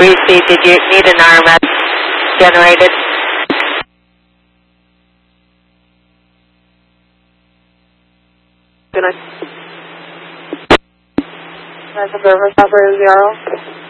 received. Did you need an RMS generated? Good night. American Service, operator 0.